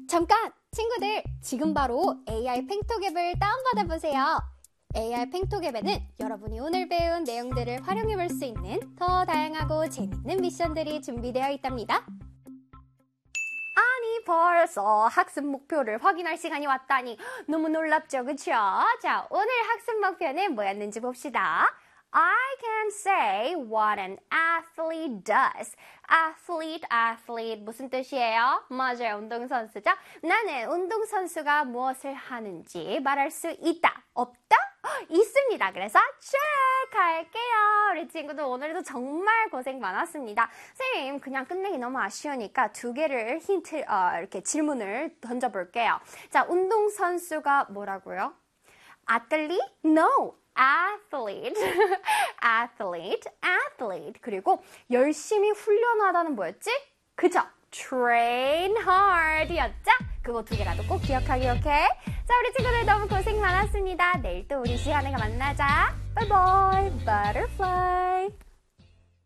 잠깐! 친구들, 지금 바로 AI 팽톡 앱을 다운받아 보세요. AI 팽톡 앱에는 여러분이 오늘 배운 내용들을 활용해 볼 수 있는 더 다양하고 재밌는 미션들이 준비되어 있답니다. 아니, 벌써 학습 목표를 확인할 시간이 왔다니 너무 놀랍죠, 그쵸? 자, 오늘 학습 목표는 뭐였는지 봅시다. I can say what an athlete does. athlete 무슨 뜻이에요? 맞아요, 운동선수죠? 나는 운동선수가 무엇을 하는지 말할 수 있다. 없다? 있습니다. 그래서 check 할게요. 우리 친구들 오늘도 정말 고생 많았습니다. 선생님 그냥 끝내기 너무 아쉬우니까 두 개를 힌트, 이렇게 질문을 던져볼게요. 자, 운동선수가 뭐라고요? athlete? No. athlete. athlete. 그리고 열심히 훈련하다는 뭐였지? 그죠? train hard 였죠? 그거 두 개라도 꼭 기억하기, 오케이? 자, 우리 친구들 너무 고생 많았습니다. 내일 또 우리 시간에 만나자. 바이바이, butterfly.